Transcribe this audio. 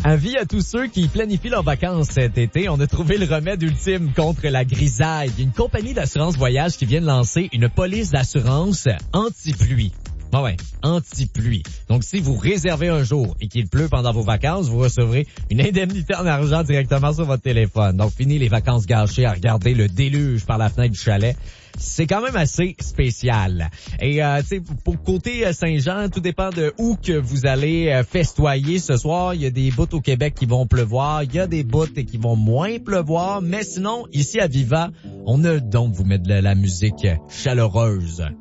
Avis à tous ceux qui planifient leurs vacances cet été, on a trouvé le remède ultime contre la grisaille. Il y a une compagnie d'assurance voyage qui vient de lancer une police d'assurance anti-pluie. Ah ouais, anti-pluie. Donc, si vous réservez un jour et qu'il pleut pendant vos vacances, vous recevrez une indemnité en argent directement sur votre téléphone. Donc, fini les vacances gâchées à regarder le déluge par la fenêtre du chalet. C'est quand même assez spécial. Et tu sais, pour côté Saint-Jean, tout dépend de où que vous allez festoyer ce soir. Il y a des bouts au Québec qui vont pleuvoir, il y a des bouts qui vont moins pleuvoir, mais sinon, ici à Viva, on a donc vous mettre de la musique chaleureuse.